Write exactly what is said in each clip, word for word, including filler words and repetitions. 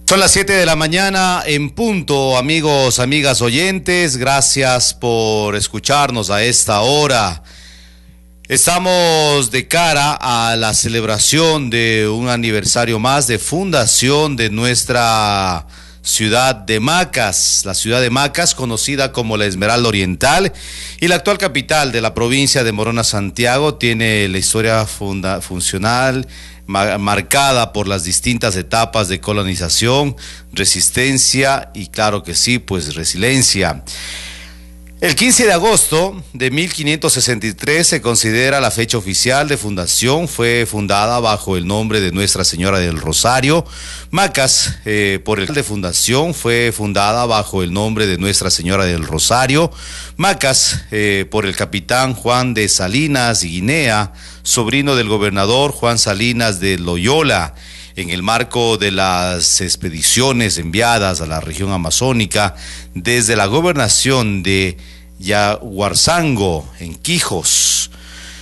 Son las siete de la mañana en punto, amigos, amigas oyentes, gracias por escucharnos a esta hora. Estamos de cara a la celebración de un aniversario más de fundación de nuestra ciudad de Macas, la ciudad de Macas, conocida como la Esmeralda Oriental y la actual capital de la provincia de Morona, Santiago, tiene la historia funda, funcional marcada por las distintas etapas de colonización, resistencia y, claro que sí, pues resiliencia. El quince de agosto de mil quinientos sesenta y tres se considera la fecha oficial de fundación. Fue fundada bajo el nombre de Nuestra Señora del Rosario. Macas, eh, por el de fundación, fue fundada bajo el nombre de Nuestra Señora del Rosario. Macas, eh, por el capitán Juan de Salinas y Guinea, sobrino del gobernador Juan Salinas de Loyola, en el marco de las expediciones enviadas a la región amazónica desde la gobernación de Yaguarzango, en Quijos.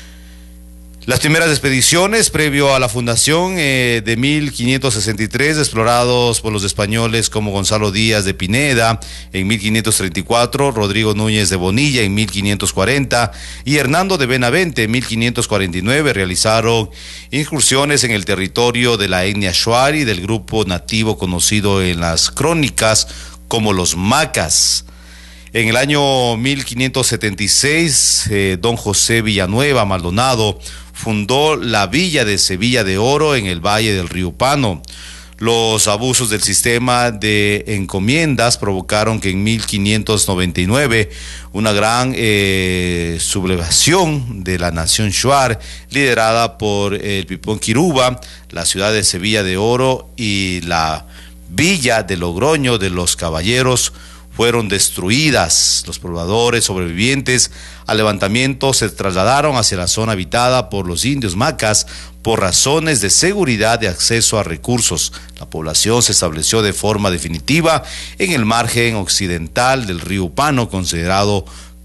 Las primeras expediciones, previo a la fundación eh, de mil quinientos sesenta y tres, explorados por los españoles como Gonzalo Díaz de Pineda en mil quinientos treinta y cuatro, Rodrigo Núñez de Bonilla en mil quinientos cuarenta y Hernando de Benavente en mil quinientos cuarenta y nueve, realizaron incursiones en el territorio de la etnia Shuari del grupo nativo conocido en las crónicas como los Macas. En el año mil quinientos setenta y seis, eh, don José Villanueva Maldonado fundó la villa de Sevilla de Oro en el Valle del Río Pano. Los abusos del sistema de encomiendas provocaron que en mil quinientos noventa y nueve una gran eh, sublevación de la nación Shuar, liderada por el Pipón Quiruba, la ciudad de Sevilla de Oro y la villa de Logroño de los Caballeros, fueron destruidas. Los pobladores sobrevivientes al levantamiento se trasladaron hacia la zona habitada por los indios Macas por razones de seguridad y acceso a recursos. La población se estableció de forma definitiva en el margen occidental del río Pano, considerado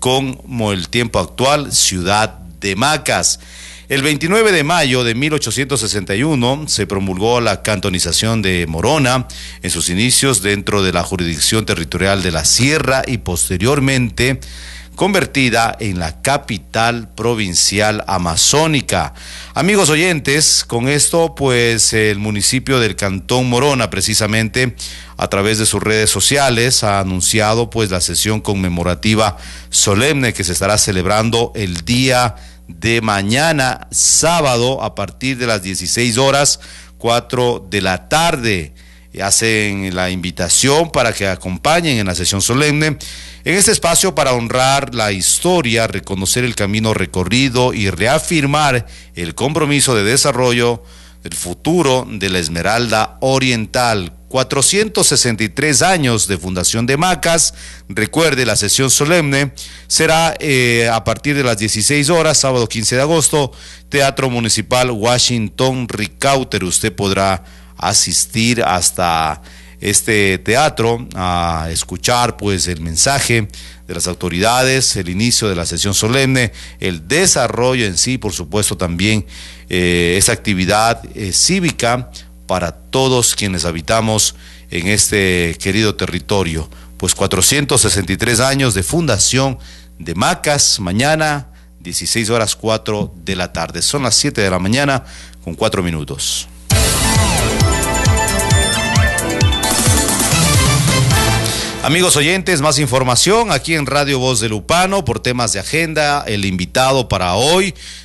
como el tiempo actual ciudad de Macas. El veintinueve de mayo de mil ochocientos sesenta y uno se promulgó la cantonización de Morona en sus inicios dentro de la jurisdicción territorial de la Sierra y posteriormente convertida en la capital provincial amazónica. Amigos oyentes, con esto pues el municipio del Cantón Morona precisamente a través de sus redes sociales ha anunciado pues la sesión conmemorativa solemne que se estará celebrando el día de mañana, sábado, a partir de las dieciséis horas, cuatro de la tarde. Hacen la invitación para que acompañen en la sesión solemne en este espacio para honrar la historia, reconocer el camino recorrido y reafirmar el compromiso de desarrollo del futuro de la Esmeralda Oriental. cuatrocientos sesenta y tres años de fundación de Macas. Recuerde, la sesión solemne será eh, a partir de las dieciséis horas, sábado quince de agosto, Teatro Municipal Washington Ricauter. Usted podrá asistir hasta este teatro a escuchar pues el mensaje de las autoridades, el inicio de la sesión solemne, el desarrollo en sí, por supuesto también eh, esa actividad eh, cívica para todos quienes habitamos en este querido territorio. Pues cuatrocientos sesenta y tres años de fundación de Macas, mañana dieciséis horas cuatro de la tarde. Son las siete de la mañana con cuatro minutos. Amigos oyentes, más información aquí en Radio Voz de Lupano por temas de agenda. El invitado para hoy